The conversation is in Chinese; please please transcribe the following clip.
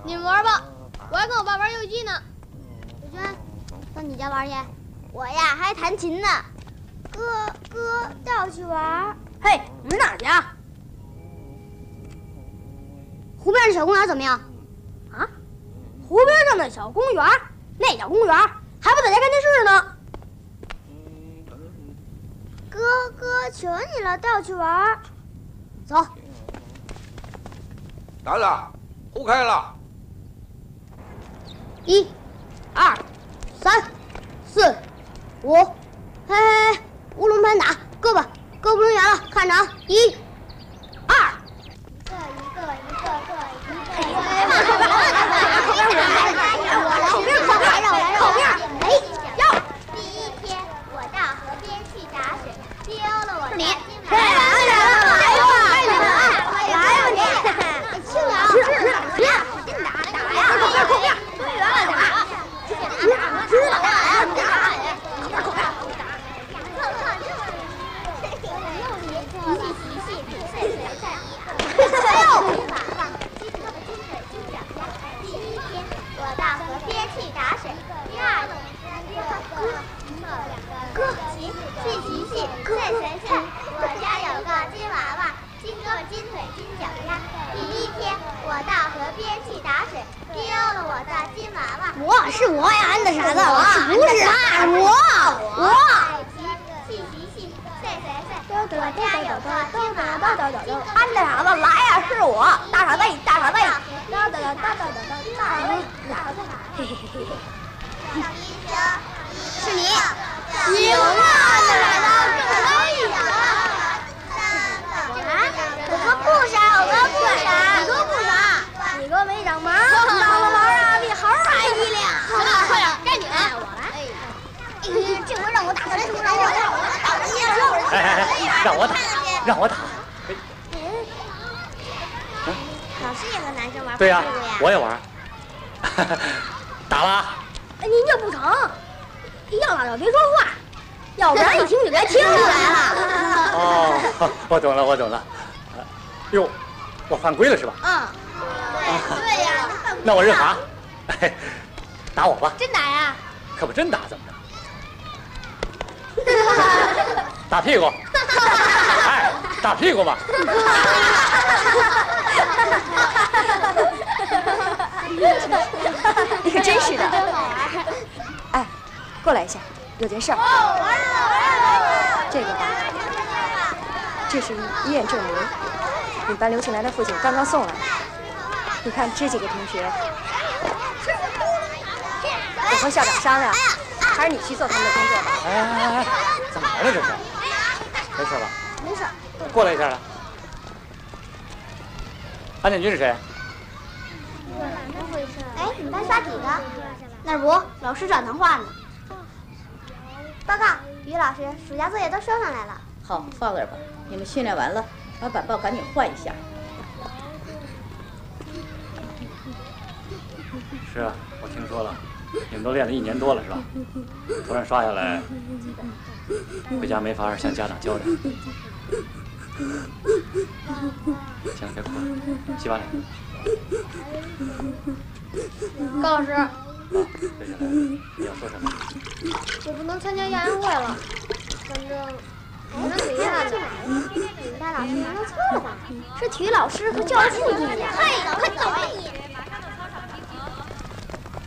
你们玩吧，我还跟我爸玩游戏呢。 小娟，到你家玩去。我呀还弹琴呢。哥，带我去玩。 嘿，你们哪儿去啊？ 湖边的小公园怎么样？ 啊？湖边上的小公园？那叫公园？还不在家看电视呢。 哥，求你了，带我去玩。走。 来了，胡开了。 1、2、3、4、5，嘿，乌龙盘打，搁吧，搁不能远了，看着啊，1、2。 靠边！ 哎，要。第一天，我到河边去打水，丢了我的金碗。来吧你，轻点，打呀！靠边！分圆了打，知道我到河边去打水。第二天，哥，去洗洗，晒晒晒。我家有个金娃娃，金胳膊、金腿、金脚丫。第一天，我到河边去打水，丢了我的金娃娃。是我呀，俺的傻子，不是我。去洗洗，晒晒晒。我家有个金娃娃， 俺的傻子来呀，是我，大傻子。嘿嘿嘿嘿。 是你。 行啊，俺的傻子，可以呀。 我不傻。 你不傻，你哥没长毛，长了毛啊，比猴还机灵。快点，该你了，我来。 这回让我打，让我打你！ 哎，让我打。 老师也和男生玩。 对呀，我也玩。打了。 您这不成，要打就别说话，要不然一听就该听出来了。 哦，我懂了。哟，我犯规了是吧？ 对呀。 那我认罚。打我吧。 真打呀？ 可不真打，怎么着？打屁股。哎，打屁股嘛。 你可真是的。哎，过来一下，有件事儿。这个吧，这是医院证明，你班刘庆来的父亲刚刚送来的。你看这几个同学，我和校长商量，还是你去做他们的工作吧。 哎，怎么了这是？没事吧？ 没事。 过来一下了。安建军是谁？ 哎，你们班刷几个？那不，老师转堂话呢。报告，于老师，暑假作业都收上来了。 好，放那儿吧。你们训练完了，把板报赶紧换一下。 是啊，我听说了，你们都练了1年多了是吧？突然刷下来，回家没法向家长交代。行了，别哭了，洗把脸。 高老师， 接下来你要说什么？ 我不能参加亚运会了，反正我让给亚的。 你们班老师能错了吧？是体育老师和教务处经理。 嘿，